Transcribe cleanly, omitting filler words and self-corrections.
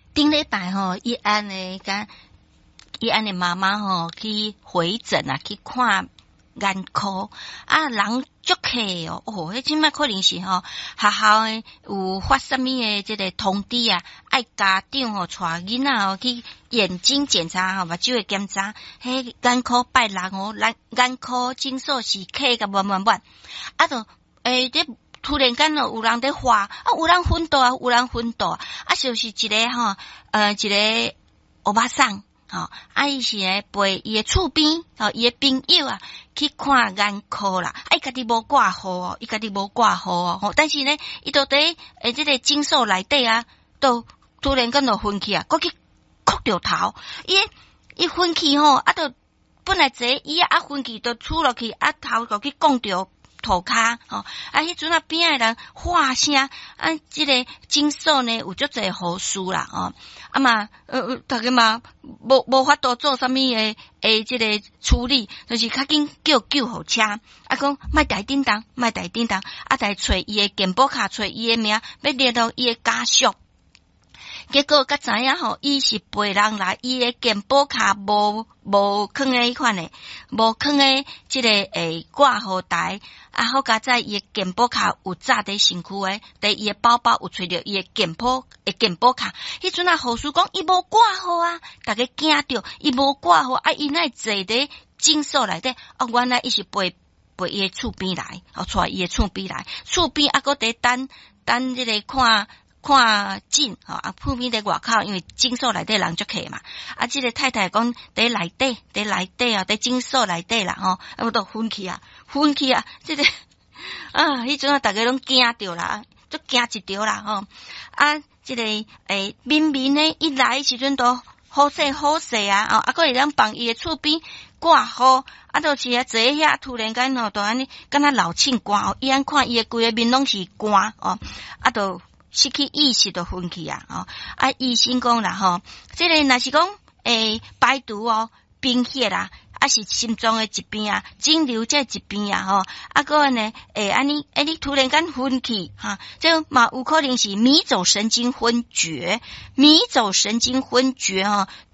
顶礼拜吼，伊安尼妈妈吼去回诊啊，去看眼科啊，人足客哦，迄即摆可能是吼学校诶有发什么诶即个通知啊，爱家长吼带囡仔吼去眼睛检查吼，目睭诶检查，迄眼科拜六哦，眼科诊所是客甲满，啊就这突然间哦，有人在画啊，有人昏倒啊，有人昏倒啊，就是一个吼一个欧巴桑。吼，伊是咧陪伊诶厝边，伊诶朋友啊去看眼科啦，伊家己无挂号哦，伊家己无挂号哦，但是呢，伊都伫即个诊所内底啊，都突然间就昏去啊，过去磕着头，伊昏去吼，啊，都本来坐伊啊昏去，都杵落去啊，头就去讲着。涂骹吼，啊，迄阵啊边诶人喊声，啊，即个诊所呢有足侪护士啦，哦，啊嘛，大家嘛无法度做啥物诶，即个处理，就是较紧叫救护车，啊，讲莫台叮当，啊，来找伊诶健保卡，找伊诶名，要联络伊诶家属。结果甲知影吼，伊是陪人来，伊诶健保卡无放诶迄款诶，无放诶即个挂号台，啊好佳在伊诶健保卡有扎伫身躯诶，伫伊诶包包有揣着伊诶健保卡，迄阵啊护士讲伊无挂号啊，大家惊着伊无挂号啊，伊哪会坐伫诊所内底啊？原来伊是陪伊诶厝边来，带伊诶厝边来，厝边啊搁伫等即个看诊吼啊，厝边伫外口，因为诊所内底人足客嘛。啊，即个太太讲伫内底啊，伫诊所内底啦吼，啊，都昏去啊，即个啊，迄阵啊，大家拢惊着啦，足惊一条啦吼。啊，即个明明呢，一来时阵都好势啊，啊，搁会当帮伊诶厝边挂号，啊，就是啊，坐遐突然间吼，都安尼敢若老庆寒哦，伊安看伊诶规个面拢是寒哦，啊，都。失去意识就昏去啊！哦，啊，医生讲啦吼，即个若是讲排毒哦，贫血啦，啊是心脏诶疾病啊，肿瘤这疾病啊吼，啊个呢安尼你突然间昏去哈，这嘛有可能是迷走神经昏厥哦。